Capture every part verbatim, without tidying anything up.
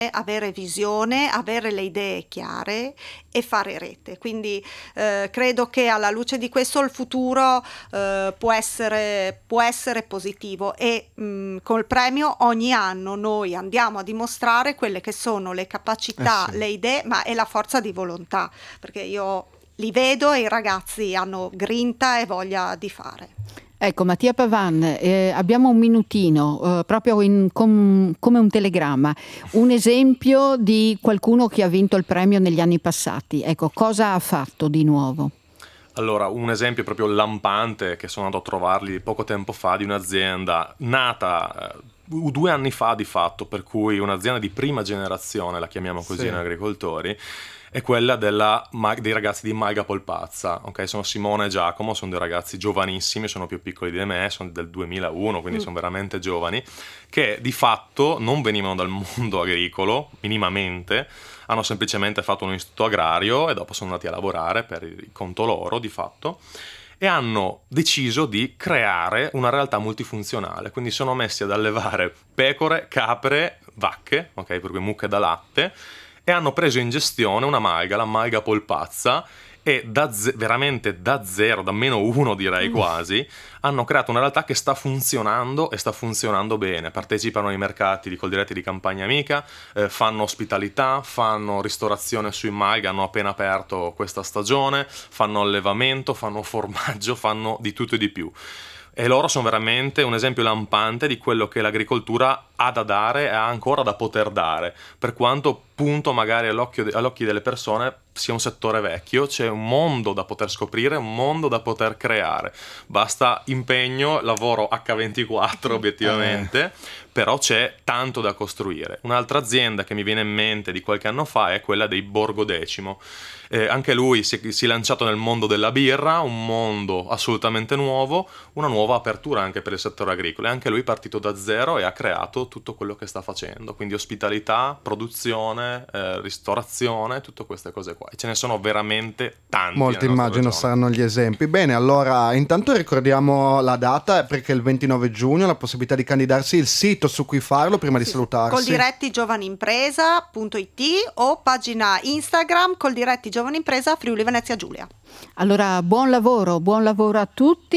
avere visione, avere le idee chiare e fare rete. Quindi eh, credo che alla luce di questo il futuro eh, può essere, può essere positivo e mh, col premio ogni anno noi andiamo a dimostrare quelle che sono le capacità, Eh sì. le idee, ma è la forza di volontà, perché io li vedo e i ragazzi hanno grinta e voglia di fare. Ecco, Mattia Pavan, eh, abbiamo un minutino, eh, proprio in, com, come un telegramma, un esempio di qualcuno che ha vinto il premio negli anni passati. Ecco, cosa ha fatto di nuovo? Allora, un esempio proprio lampante che sono andato a trovarli poco tempo fa di un'azienda nata eh, due anni fa di fatto, per cui un'azienda di prima generazione, la chiamiamo così Sì. in agricoltori, è quella della, dei ragazzi di Malga Polpazza, ok? Sono Simone e Giacomo, sono dei ragazzi giovanissimi, sono più piccoli di me, sono del duemilauno, quindi mm. sono veramente giovani, che di fatto non venivano dal mondo agricolo, minimamente, hanno semplicemente fatto un istituto agrario e dopo sono andati a lavorare per il conto loro, di fatto, e hanno deciso di creare una realtà multifunzionale, quindi sono messi ad allevare pecore, capre, vacche, ok? Per cui mucche da latte, e hanno preso in gestione una malga, la Malga Polpazza, e da ze- veramente da zero, da meno uno direi quasi, hanno creato una realtà che sta funzionando e sta funzionando bene. Partecipano ai mercati di Coldiretti di Campagna Amica, eh, fanno ospitalità, fanno ristorazione sui malga, hanno appena aperto questa stagione, fanno allevamento, fanno formaggio, fanno di tutto e di più. E loro sono veramente un esempio lampante di quello che l'agricoltura ha da dare e ha ancora da poter dare, per quanto appunto magari all'occhio de- all'occhio delle persone sia un settore vecchio, c'è un mondo da poter scoprire, un mondo da poter creare, basta impegno, lavoro acca ventiquattro obiettivamente, eh. però c'è tanto da costruire. Un'altra azienda che mi viene in mente di qualche anno fa è quella dei Borgo Decimo. Eh, anche lui si, si è lanciato nel mondo della birra, un mondo assolutamente nuovo, una nuova apertura anche per il settore agricolo, e anche lui è partito da zero e ha creato tutto quello che sta facendo, quindi ospitalità, produzione, eh, ristorazione, tutte queste cose qua, e ce ne sono veramente tanti. Molti immagino saranno gli esempi. Bene, allora intanto ricordiamo la data, perché il ventinove giugno la possibilità di candidarsi, il sito su cui farlo prima sì, di salutarsi. Coldiretti Giovani Impresa punto it o pagina Instagram Coldiretti Giovani Impresa Friuli Venezia Giulia. Allora buon lavoro, buon lavoro a tutti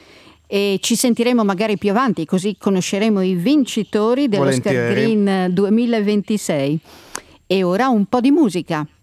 e ci sentiremo magari più avanti, così conosceremo i vincitori dell'Oscar Green duemilaventisei. E ora un po' di musica.